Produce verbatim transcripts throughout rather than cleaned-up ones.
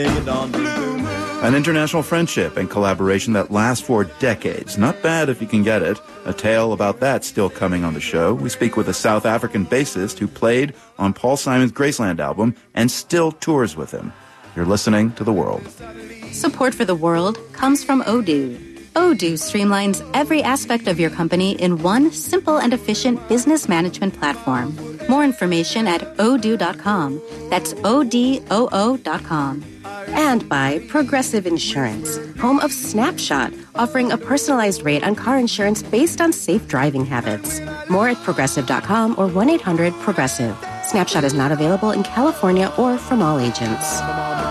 An international friendship and collaboration that lasts for decades. Not bad if you can get it. A tale about that still coming on the show. We speak with a South African bassist who played on Paul Simon's Graceland album and still tours with him. You're listening to The World. Support for The World comes from Odoo. Odoo streamlines every aspect of your company in one simple and efficient business management platform. More information at odoo dot com. That's O D O O dot com. And by Progressive Insurance, home of Snapshot, offering a personalized rate on car insurance based on safe driving habits. More at progressive dot com or one eight hundred progressive. Snapshot is not available in California or from all agents.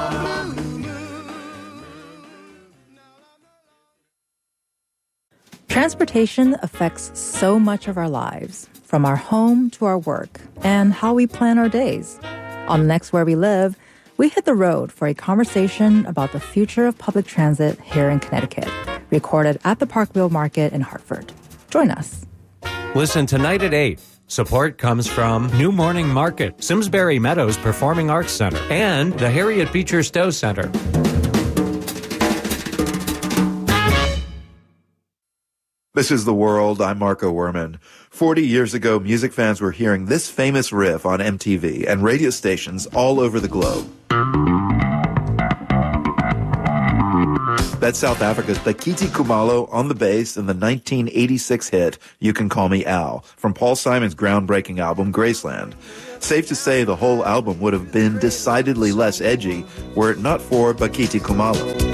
Transportation affects so much of our lives, from our home to our work, and how we plan our days. On Next Where We Live, we hit the road for a conversation about the future of public transit here in Connecticut, recorded at the Parkville Market in Hartford. Join us. Listen tonight at eight. Support comes from New Morning Market, Simsbury Meadows Performing Arts Center, and the Harriet Beecher Stowe Center. This is The World. I'm Marco Werman. Forty years ago, music fans were hearing this famous riff on M T V and radio stations all over the globe. That's South Africa's Bakiti Kumalo on the bass in the nineteen eighty-six hit, You Can Call Me Al, from Paul Simon's groundbreaking album, Graceland. Safe to say the whole album would have been decidedly less edgy were it not for Bakiti Kumalo.